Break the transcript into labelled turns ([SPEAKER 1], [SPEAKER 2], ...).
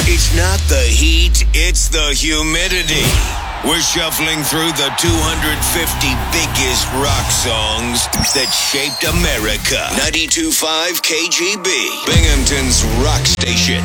[SPEAKER 1] It's not the heat, it's the humidity. We're shuffling through the 250 biggest rock songs that shaped America. 92.5 KGB, Binghamton's rock station.